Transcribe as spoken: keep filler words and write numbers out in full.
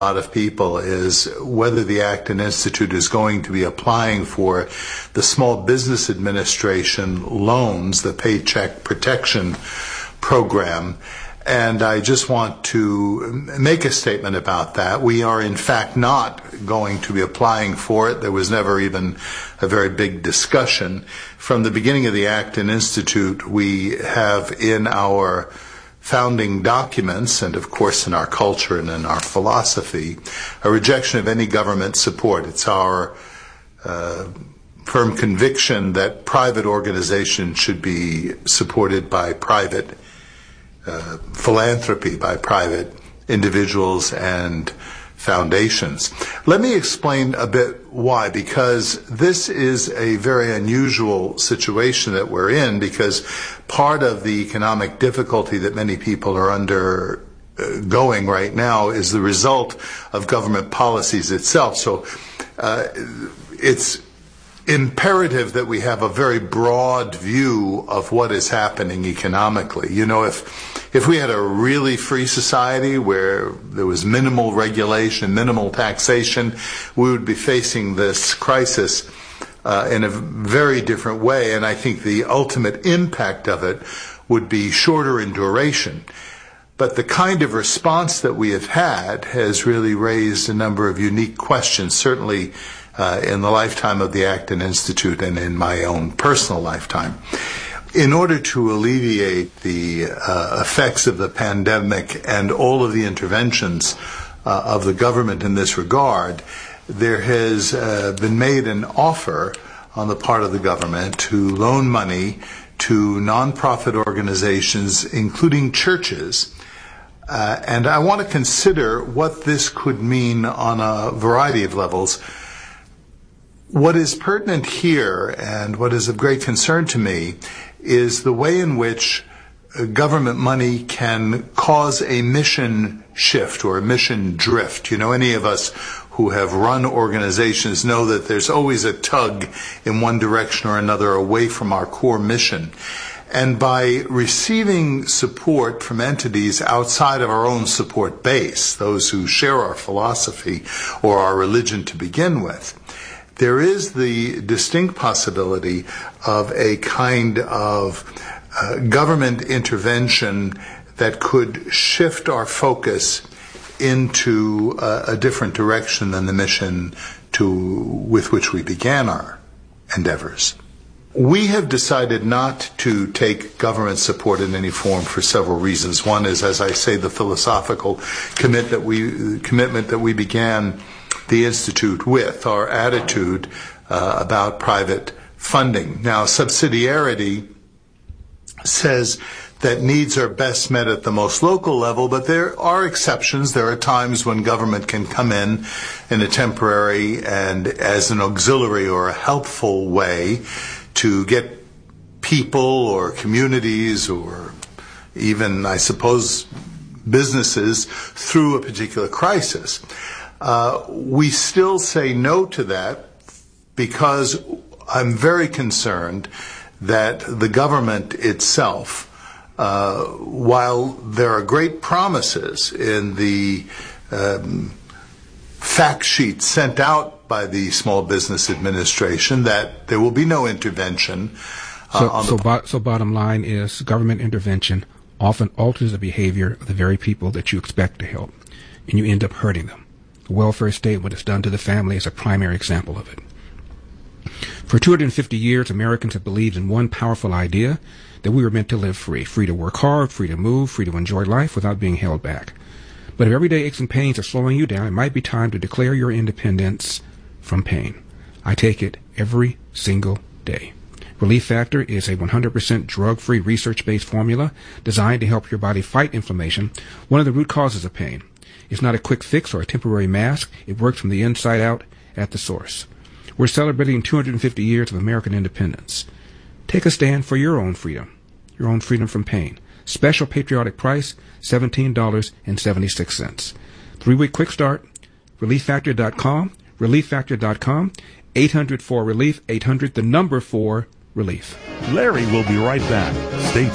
a lot of people is whether the Acton Institute is going to be applying for the Small Business Administration loans, the Paycheck Protection Program. And I just want to make a statement about that. We are, in fact, not going to be applying for it. There was never even a very big discussion. From the beginning of the Acton Institute, we have in our founding documents, and of course in our culture and in our philosophy, a rejection of any government support. It's our uh, firm conviction that private organizations should be supported by private uh, philanthropy, by private individuals and foundations. Let me explain a bit why, because this is a very unusual situation that we're in, because part of the economic difficulty that many people are undergoing right now is the result of government policies itself. So uh, it's imperative that we have a very broad view of what is happening economically. You know, if if we had a really free society where there was minimal regulation, minimal taxation, we would be facing this crisis uh, in a very different way, and I think the ultimate impact of it would be shorter in duration. But the kind of response that we have had has really raised a number of unique questions, certainly uh, in the lifetime of the Acton Institute and in my own personal lifetime. In order to alleviate the uh, effects of the pandemic and all of the interventions uh, of the government in this regard, there has uh, been made an offer on the part of the government to loan money to nonprofit organizations, including churches. Uh, and I want to consider what this could mean on a variety of levels. What is pertinent here, and what is of great concern to me, is the way in which government money can cause a mission shift or a mission drift. You know, any of us who have run organizations know that there's always a tug in one direction or another away from our core mission. And by receiving support from entities outside of our own support base, those who share our philosophy or our religion to begin with, there is the distinct possibility of a kind of uh, government intervention that could shift our focus into uh, a different direction than the mission to with which we began our endeavors. We have decided not to take government support in any form for several reasons. One is, as I say, the philosophical commit that we, commitment that we began the Institute with, our attitude uh, about private funding. Now, subsidiarity says that needs are best met at the most local level, but there are exceptions. There are times when government can come in in a temporary and as an auxiliary or a helpful way to get people or communities or even, I suppose, businesses through a particular crisis. Uh, we still say no to that because I'm very concerned that the government itself, uh, while there are great promises in the um, fact sheet sent out by the Small Business Administration that there will be no intervention. Uh, so, on so, the bo- so bottom line is government intervention often alters the behavior of the very people that you expect to help, and you end up hurting them. The welfare state, what it's done to the family, is a primary example of it. For two hundred fifty years, Americans have believed in one powerful idea, that we were meant to live free, free to work hard, free to move, free to enjoy life without being held back. But if everyday aches and pains are slowing you down, it might be time to declare your independence from pain. I take it every single day. Relief Factor is a one hundred percent drug-free, research-based formula designed to help your body fight inflammation, one of the root causes of pain. It's not a quick fix or a temporary mask. It works from the inside out at the source. We're celebrating two hundred fifty years of American independence. Take a stand for your own freedom, your own freedom from pain. Special patriotic price, seventeen dollars and seventy-six cents. Three-week quick start, relief factor dot com, relief factor dot com, eight hundred four relief, eight hundred, the number four relief. Larry will be right back. Stay